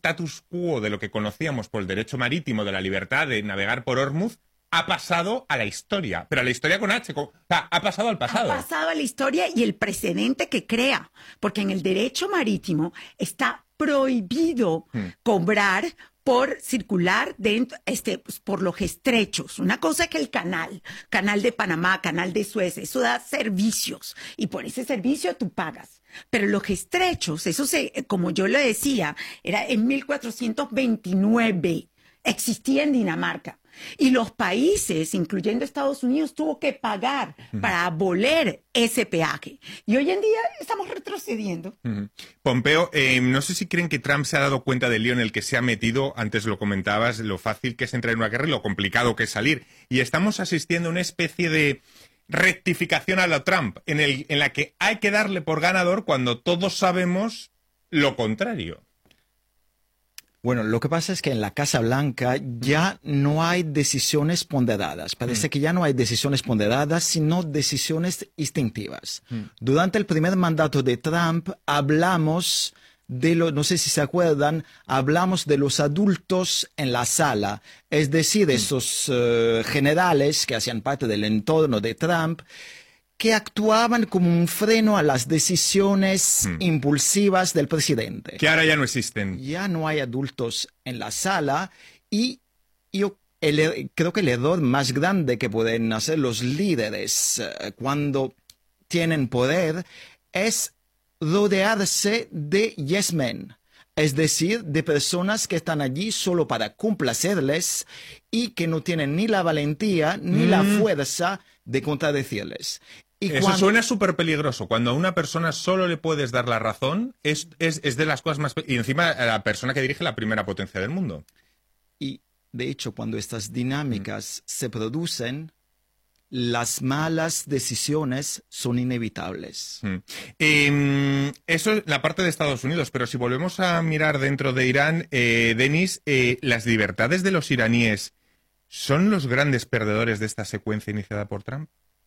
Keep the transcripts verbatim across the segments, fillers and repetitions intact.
status quo de lo que conocíamos por el derecho marítimo, de la libertad de navegar por Hormuz, ha pasado a la historia, pero a la historia con H, con, o sea, ha pasado al pasado. Ha pasado a la historia y el precedente que crea, porque en el derecho marítimo está prohibido hmm. cobrar por circular dentro, este, pues, por los estrechos. Una cosa es que el canal, canal de Panamá, canal de Suez, eso da servicios y por ese servicio tú pagas. Pero los estrechos, eso se, como yo le decía, era en mil cuatrocientos veintinueve, existía en Dinamarca. Y los países, incluyendo Estados Unidos, tuvo que pagar uh-huh. para abolir ese peaje. Y hoy en día estamos retrocediendo. Uh-huh. Pompeo, eh, no sé si creen que Trump se ha dado cuenta del lío en el que se ha metido. Antes lo comentabas, lo fácil que es entrar en una guerra y lo complicado que es salir. Y estamos asistiendo a una especie de rectificación a la Trump, en, el, en la que hay que darle por ganador cuando todos sabemos lo contrario. Bueno, lo que pasa es que en la Casa Blanca ya no hay decisiones ponderadas. Parece mm. que ya no hay decisiones ponderadas, sino decisiones instintivas. Mm. Durante el primer mandato de Trump hablamos de los, no sé si se acuerdan, hablamos de los adultos en la sala, es decir, esos uh, generales que hacían parte del entorno de Trump, que actuaban como un freno a las decisiones hmm. impulsivas del presidente. Que ahora ya no existen. Ya no hay adultos en la sala y yo el, creo que el error más grande que pueden hacer los líderes uh, cuando tienen poder es rodearse de yes men, es decir, de personas que están allí solo para complacerles y que no tienen ni la valentía ni mm. la fuerza de contradecirles. Y Eso cuando... suena súper peligroso. Cuando a una persona solo le puedes dar la razón, es, es, es de las cosas más... Y encima la persona que dirige la primera potencia del mundo. Y, de hecho, cuando estas dinámicas mm. se producen, las malas decisiones son inevitables. Mm. Eh, eso es la parte de Estados Unidos, pero si volvemos a mirar dentro de Irán, eh, Denis, eh, las libertades de los iraníes, ¿son los grandes perdedores de esta secuencia iniciada por Trump?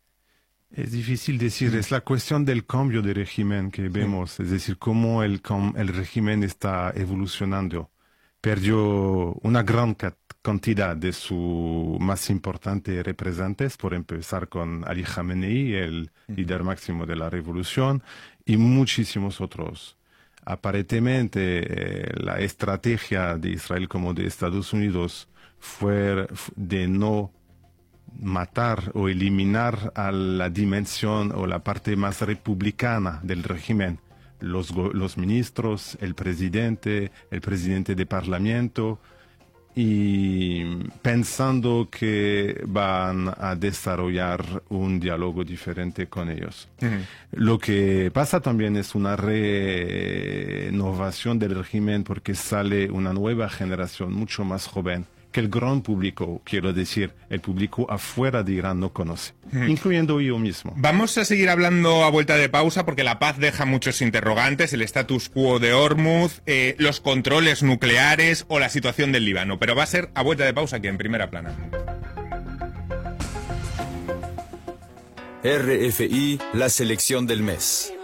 Es difícil decir, mm. es la cuestión del cambio de régimen que vemos, mm. es decir, cómo el, el régimen está evolucionando. Perdió una gran cantidad de sus más importantes representantes, por empezar con Ali Khamenei, el mm. líder máximo de la revolución, y muchísimos otros. Aparentemente, eh, la estrategia de Israel como de Estados Unidos fue de no matar o eliminar a la dimensión o la parte más republicana del régimen, los, los ministros, el presidente, el presidente de parlamento, y pensando que van a desarrollar un diálogo diferente con ellos. Uh-huh. Lo que pasa también es una renovación del régimen porque sale una nueva generación mucho más joven que el gran público, quiero decir, el público afuera de Irán no conoce, mm. incluyendo yo mismo. Vamos a seguir hablando a vuelta de pausa porque la paz deja muchos interrogantes, el status quo de Hormuz, eh, los controles nucleares o la situación del Líbano, pero va a ser a vuelta de pausa aquí en Primera Plana. R F I, la selección del mes.